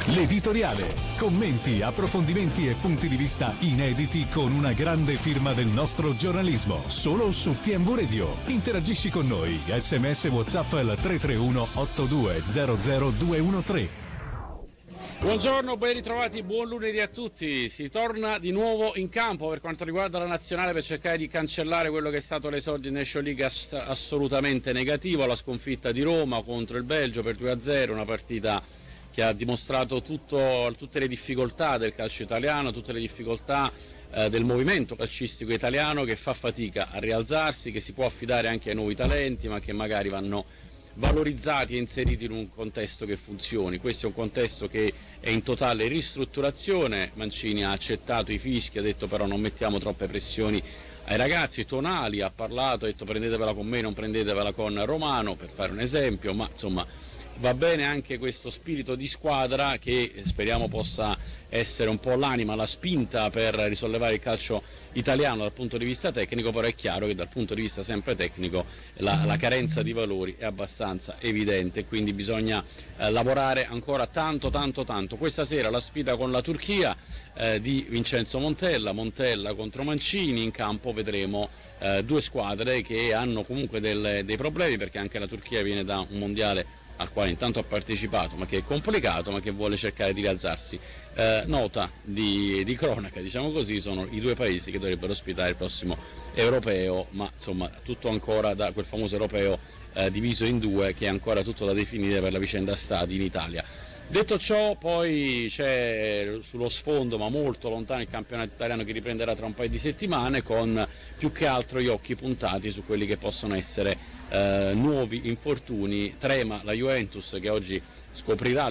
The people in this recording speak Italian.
L'editoriale. Commenti, approfondimenti e punti di vista inediti con una grande firma del nostro giornalismo. Solo su TMV Radio. Interagisci con noi. SMS WhatsApp al 331 8200 213. Buongiorno, ben ritrovati, buon lunedì a tutti. Si torna di nuovo in campo per quanto riguarda la nazionale per cercare di cancellare quello che è stato l'esordio in Nation League assolutamente negativo, la sconfitta di Roma contro il Belgio per 2-0, una partita che ha dimostrato tutte le difficoltà del calcio italiano, tutte le difficoltà del movimento calcistico italiano, che fa fatica a rialzarsi, che si può affidare anche ai nuovi talenti, ma che magari vanno valorizzati e inseriti in un contesto che funzioni. Questo è un contesto che è in totale ristrutturazione. Mancini ha accettato i fischi, ha detto però non mettiamo troppe pressioni ai ragazzi. Tonali ha parlato, ha detto prendetevela con me, non prendetevela con Romano, per fare un esempio, ma insomma va bene anche questo spirito di squadra che speriamo possa essere un po' l'anima, la spinta per risollevare il calcio italiano dal punto di vista tecnico, però è chiaro che dal punto di vista sempre tecnico la carenza di valori è abbastanza evidente, quindi bisogna lavorare ancora tanto. Questa sera la sfida con la Turchia di Vincenzo Montella contro Mancini. In campo vedremo due squadre che hanno comunque dei problemi, perché anche la Turchia viene da un mondiale al quale intanto ha partecipato, ma che è complicato, ma che vuole cercare di rialzarsi. Nota di cronaca, diciamo così, sono i due paesi che dovrebbero ospitare il prossimo europeo, ma insomma tutto ancora da quel famoso europeo diviso in due, che è ancora tutto da definire per la vicenda stadi in Italia. Detto ciò, poi c'è sullo sfondo, ma molto lontano, il campionato italiano che riprenderà tra un paio di settimane, con più che altro gli occhi puntati su quelli che possono essere nuovi infortuni. Trema la Juventus, che oggi scoprirà